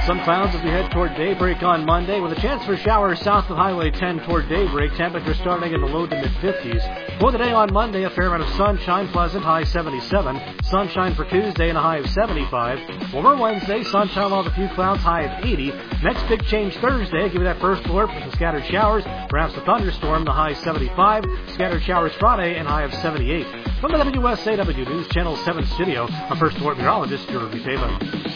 Some clouds as we head toward daybreak on Monday with a chance for showers south of Highway 10 toward daybreak. Temperature starting in the low to mid-50s. For the day on Monday, a fair amount of sunshine, pleasant, high 77. Sunshine for Tuesday and a high of 75. Over Wednesday, sunshine along with a few clouds, high of 80. Next big change Thursday, give you that first alert with some scattered showers, perhaps a thunderstorm, the high 75. Scattered showers Friday and high of 78. From the WSAW News Channel 7 studio, I'm First Alert Meteorologist Jeremy Taylor.